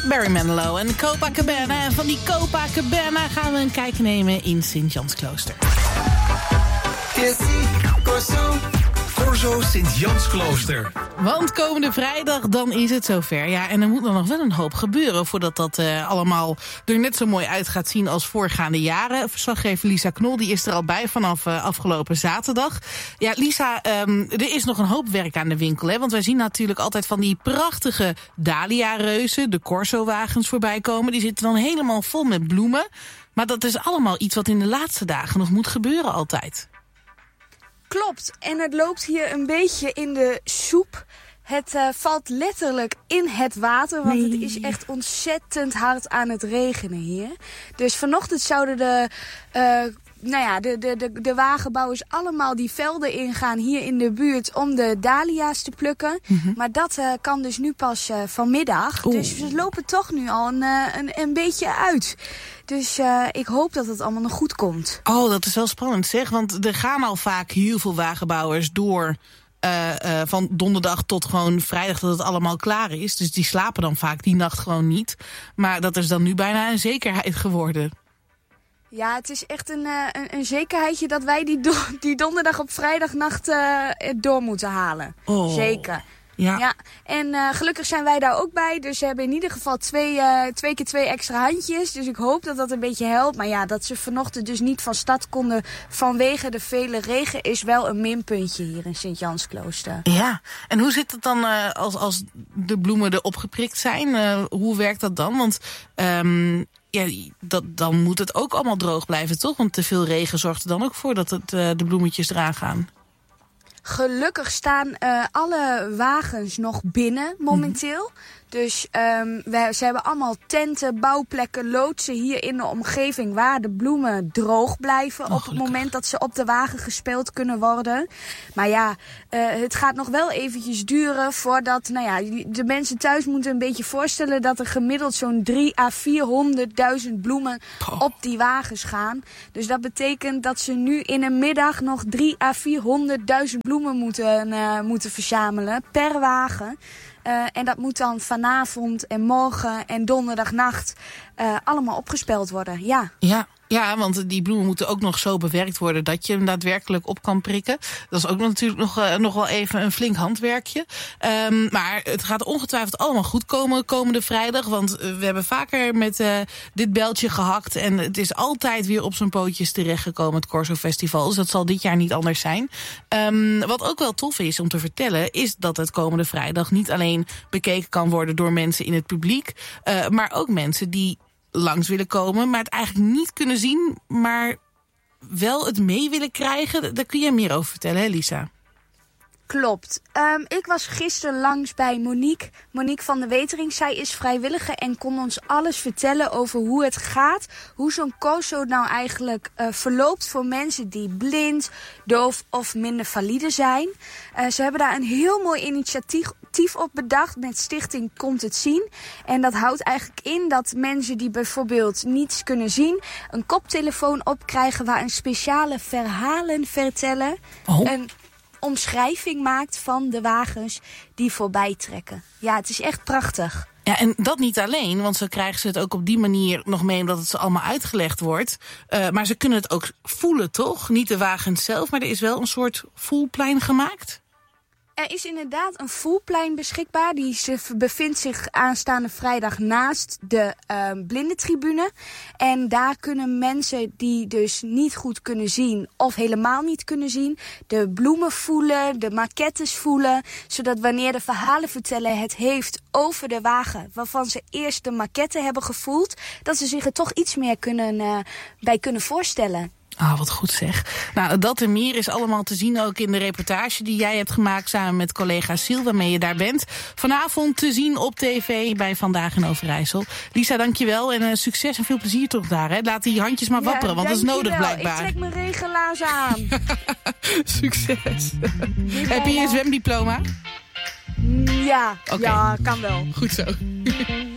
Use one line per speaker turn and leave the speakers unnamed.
Barry Manilow en Copacabana. En van die Copacabana gaan we een kijkje nemen in Sint-Jansklooster.
Corso Sint-Jansklooster.
Want komende vrijdag, dan is het zover. Ja, en er moet dan nog wel een hoop gebeuren voordat dat allemaal er net zo mooi uit gaat zien als voorgaande jaren. Verslaggever Lisa Knol, die is er al bij vanaf afgelopen zaterdag. Ja, Lisa, er is nog een hoop werk aan de winkel, hè? Want wij zien natuurlijk altijd van die prachtige Dahlia-reuzen, de Corso-wagens voorbij komen. Die zitten dan helemaal vol met bloemen. Maar dat is allemaal iets wat in de laatste dagen nog moet gebeuren altijd.
Klopt, en het loopt hier een beetje in de soep. Het valt letterlijk in het water, want het is echt ontzettend hard aan het regenen hier. Dus vanochtend zouden de wagenbouwers allemaal die velden ingaan hier in de buurt om de dahlia's te plukken. Mm-hmm. Maar dat kan dus nu pas vanmiddag. Oeh. Dus we lopen toch nu al een beetje uit. Dus ik hoop dat het allemaal nog goed komt.
Oh, dat is wel spannend zeg, want er gaan al vaak heel veel wagenbouwers door van donderdag tot gewoon vrijdag dat het allemaal klaar is. Dus die slapen dan vaak die nacht gewoon niet. Maar dat is dan nu bijna een zekerheid geworden.
Ja, het is echt een zekerheidje dat wij die donderdag op vrijdagnacht door moeten halen. Oh. Zeker. Ja. En gelukkig zijn wij daar ook bij. Dus ze hebben in ieder geval twee keer 2 extra handjes. Dus ik hoop dat dat een beetje helpt. Maar ja, dat ze vanochtend dus niet van stad konden vanwege de vele regen is wel een minpuntje hier in Sint-Jansklooster.
Ja, en hoe zit het dan als de bloemen erop geprikt zijn? Hoe werkt dat dan? Want dan moet het ook allemaal droog blijven, toch? Want te veel regen zorgt er dan ook voor dat de bloemetjes eraan gaan.
Gelukkig staan alle wagens nog binnen momenteel. Dus ze hebben allemaal tenten, bouwplekken, loodsen hier in de omgeving waar de bloemen droog blijven op het moment dat ze op de wagen gespeeld kunnen worden. Maar ja, het gaat nog wel eventjes duren voordat, de mensen thuis moeten een beetje voorstellen dat er gemiddeld zo'n 300.000 à 400.000 bloemen op die wagens gaan. Dus dat betekent dat ze nu in een middag nog 300.000 à 400.000 bloemen moeten verzamelen per wagen. En dat moet dan vanavond en morgen en donderdagnacht allemaal opgespeld worden, ja.
Ja, want die bloemen moeten ook nog zo bewerkt worden dat je hem daadwerkelijk op kan prikken. Dat is ook natuurlijk nog wel even een flink handwerkje. Maar het gaat ongetwijfeld allemaal goed komen komende vrijdag. Want we hebben vaker met dit bijltje gehakt. En het is altijd weer op zijn pootjes terechtgekomen, het Corso Festival. Dus dat zal dit jaar niet anders zijn. Wat ook wel tof is om te vertellen, is dat het komende vrijdag niet alleen bekeken kan worden door mensen in het publiek. Maar ook mensen die langs willen komen, maar het eigenlijk niet kunnen zien, maar wel het mee willen krijgen. Daar kun je meer over vertellen, hè Lisa?
Klopt. Ik was gisteren langs bij Monique van der Wetering. Zij is vrijwillige en kon ons alles vertellen over hoe het gaat. Hoe zo'n Corso nou eigenlijk verloopt voor mensen die blind, doof of minder valide zijn. Ze hebben daar een heel mooi initiatief op bedacht met Stichting Komt het Zien. En dat houdt eigenlijk in dat mensen die bijvoorbeeld niets kunnen zien een koptelefoon opkrijgen waar een speciale verhalen vertellen. Een omschrijving maakt van de wagens die voorbij trekken. Ja, het is echt prachtig.
Ja, en dat niet alleen, want zo krijgen ze het ook op die manier nog mee omdat het ze allemaal uitgelegd wordt. Maar ze kunnen het ook voelen, toch? Niet de wagens zelf, maar er is wel een soort voelplein gemaakt.
Er is inderdaad een voelplein beschikbaar. Die bevindt zich aanstaande vrijdag naast de blindentribune. En daar kunnen mensen die dus niet goed kunnen zien of helemaal niet kunnen zien, de bloemen voelen, de maquettes voelen. Zodat wanneer de verhalenverteller het heeft over de wagen waarvan ze eerst de maquette hebben gevoeld, dat ze zich er toch iets meer bij kunnen voorstellen.
Ah, wat goed zeg. Nou, dat en meer is allemaal te zien ook in de reportage die jij hebt gemaakt samen met collega Siel, waarmee je daar bent. Vanavond te zien op tv bij Vandaag in Overijssel. Lisa, dankjewel en succes en veel plezier toch daar. Hè? Laat die handjes maar wapperen, want dat is nodig blijkbaar.
Ik trek mijn regenlaars aan.
Succes. Heb je je zwemdiploma?
Ja,
Okay.
Ja, kan wel.
Goed zo.